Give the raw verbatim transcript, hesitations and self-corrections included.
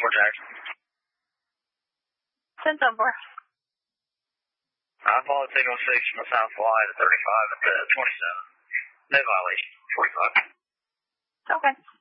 Fort Jackson. ten four. I followed signal six from the south wide at thirty-five at the twenty-seven. No violation. forty-five. Okay.